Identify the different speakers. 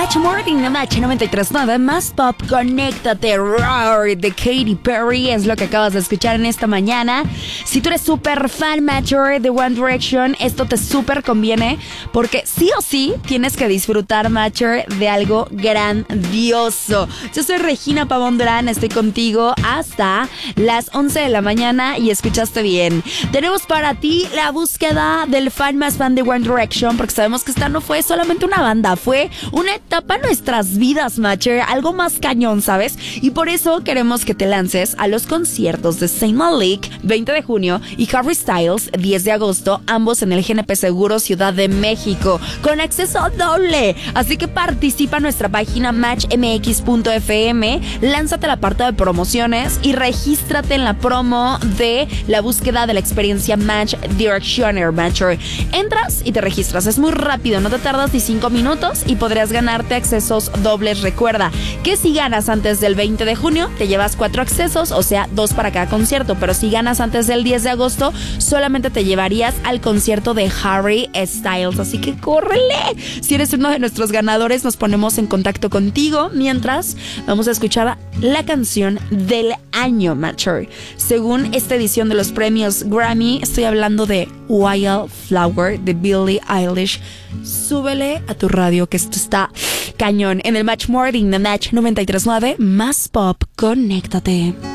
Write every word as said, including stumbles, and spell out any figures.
Speaker 1: Match Morning, no Match noventa y tres punto nueve, más pop, conéctate, roar, de Katy Perry, es lo que acabas de escuchar en esta mañana. Si tú eres súper fan, Matcher, de One Direction, esto te súper conviene, porque sí o sí tienes que disfrutar, Matcher, de algo grandioso. Yo soy Regina Pavón Durán, estoy contigo hasta las once de la mañana y escuchaste bien. Tenemos para ti la búsqueda del fan más fan de One Direction, porque sabemos que esta no fue solamente una banda, fue una etapa en nuestras vidas, Matcher, algo más cañón, ¿sabes? Y por eso queremos que te lances a los conciertos de Zayn Malik, veinte de junio, y Harry Styles, diez de agosto, ambos en el G N P Seguro Ciudad de México, con acceso doble. Así que participa en nuestra página match m x punto f m, lánzate a la parte de promociones y regístrate en la promo de la búsqueda de la experiencia Match Directioner, Matcher. Entras y te registras, es muy rápido, no te tardas ni cinco minutos y podrías ganarte accesos dobles. Recuerda que si ganas antes del veinte de junio, te llevas cuatro accesos, o sea, dos para cada concierto, pero si ganas antes del diez de agosto, solamente te llevarías al concierto de Harry Styles, así que córrele. Si eres uno de nuestros ganadores, nos ponemos en contacto contigo, mientras vamos a escuchar la canción del año, Matcher. Según esta edición de los premios Grammy, estoy hablando de Wildflower de Billie Eilish. Súbele a tu radio que esto está cañón en el Match Morning de Match noventa y tres punto nueve, más pop, conéctate.